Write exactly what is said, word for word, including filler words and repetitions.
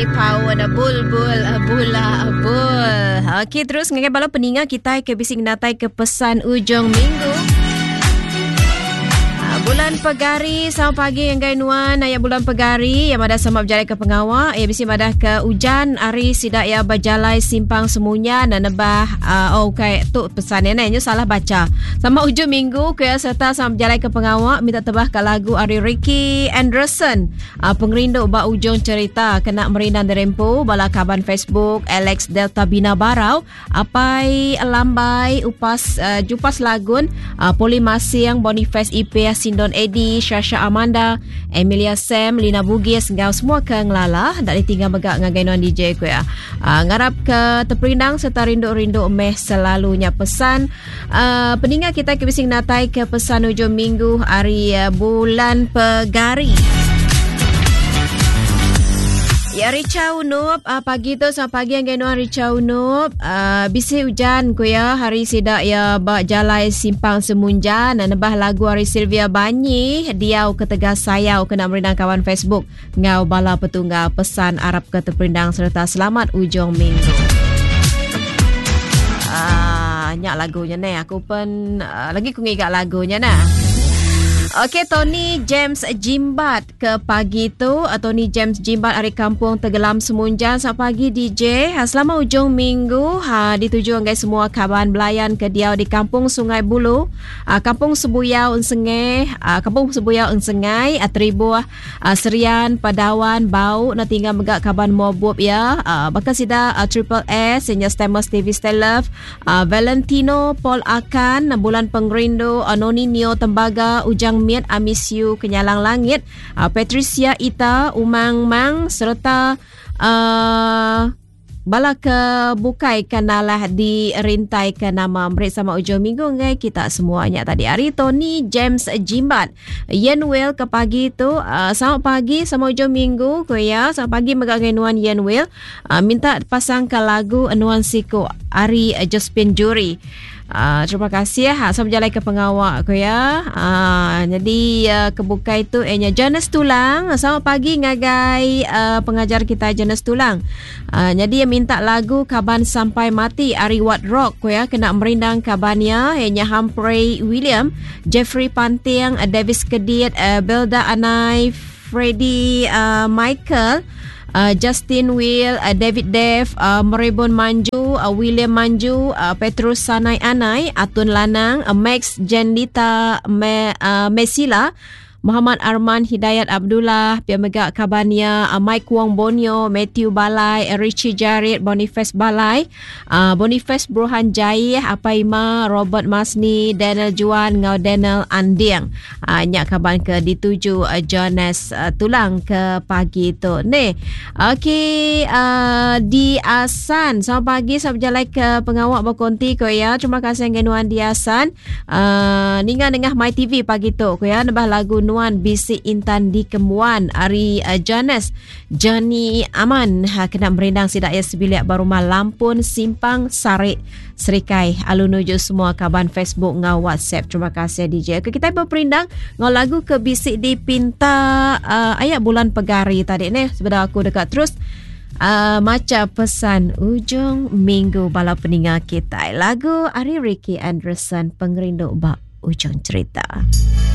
ni Pawan Bulbul Bula Bul. Okey, terus ngagai bala peninga kita ke bising natai ke pesan ujung minggu. Bulan Pegari sama pagi yang gainuan ayat bulan Pegari yang ada sama berjalan ke pengawak ya bisi madah ke hujan hari sidak ya berjalai simpang semunya dan nebah uh, oh okay tu pesan ni nyo salah baca sama ujung minggu ke serta sama berjalan ke pengawak minta tebah ke lagu Ari Ricky Anderson uh, pengerindu ba ujung cerita kena merindan derempo bala kaban Facebook Alex Delta Bina Barau apai lambai upas uh, jupas lagun uh, Polimasiang Boniface I P Don Eddie, Shasha Amanda, Emilia Sam, Lina Bugis, ngau semua ke ngelalah tak ditinggal megak ngagainuan D J ku ya. Uh, ngarap ke terperinang serta rindu-rindu meh selalunya pesan. Uh, peninggal kita ke bising natai ke pesan ujung minggu hari uh, bulan Pegari. Ya Richa Unup uh, pagi tu sama pagi yang gainuan Richa Unup uh, bisi hujan ku ya hari sidak ya bak jalai simpang semunjan dan nebah lagu hari Sylvia Banyi diau ketegas sayau kena merindang kawan Facebook ngau bala petunggal pesan Arab ke terperindang serta selamat ujung minggu. Ah uh, nyak lagunya ni aku pun uh, lagi ku ngigak lagunya nah. Okey, Tony James Jimbat ke pagi tu. Tony James Jimbat hari kampung Tegelam Semunjan. Selamat pagi D J. Ha, selama ujung minggu ha, dituju guys semua kawan belayan ke diau di kampung Sungai Bulu. Ha, kampung Sebuyau Ensengeh. Ha, kampung Sebuyau Ensengai. Atribu ha, Serian, Padawan, Bau. Na tinggal megak kaban Mobub ya. Ha, bakal sida ha, Triple S. Senior Stemmer Stevie Stelov. Ha, Valentino, Paul Akan. Bulan Pengrindu. Noni Nio Tembaga. Ujang Miat I Miss You Kenyalang Langit uh, Patricia Ita Umang Mang serta uh, bala ke bukai kanalah di rintai ke nama mereka sama ujung minggu ngai kita semuanya tadi hari Tony James Jimbat Yen Will ke pagi tu uh, selamat pagi sama ujung minggu ko ya selamat pagi megang nuan Yen Will uh, minta pasang ke lagu Nuan Siku Ari uh, Jospin Juri. Uh, terima kasih ya. Ha, sama berjalan ke pengawak ko ya. Uh, jadi uh, kebuka itu ehnya Jonas Tulang. Selamat pagi ngagai uh, pengajar kita Jonas Tulang. Uh, jadi dia minta lagu Kaban Sampai Mati Ari Wat Rock ko ya. Kena merindang kabannya ehnya Humphrey William, Jeffrey Pantiang, uh, Davis Kedit, uh, Belda Anai, Freddy uh, Michael, Uh, Justin Will, uh, David Dev, uh, Merebon Manju, uh, William Manju, uh, Petrus Sanai Anai, Atun Lanang, uh, Max Jendita Me, uh, Mesila, Muhammad Arman Hidayat Abdullah, Pia Megak Kabania, uh, Mike Wong Bonyo, Matthew Balai, uh, Richie Jared, Boniface Balai, uh, Boniface Brohan Jai, Apaima, Robert Masni, Daniel Juan, Ngau Daniel Andiang. Uh, nyak kaban ke dituju uh, Jonas uh, Tulang ke pagi tu. Ni. Okey, uh, di Asan. Selamat pagi, saya berjalan ke pengawak berkonti ko ya. Terima kasih genuan di Asan. Uh, Ningan dengah My T V pagi tu ko ya. Nebah lagu Nuan Bisik Intan di Kemuan Ari uh, Jonas Johnny Aman ha, kena merindang sidak ya sebilik Barumah Lampun Simpang Sarik Serikai alunuju semua kaban Facebook ngau WhatsApp. Terima kasih D J. Okay, kita berperindang ngau lagu ke Bisik di Pinta uh, ayat bulan Pegari tadi ni sebenarnya aku dekat terus uh, macam pesan ujung minggu bala peningal kita lagu Ari Ricky Anderson Pengerindu Bak Ujung Cerita.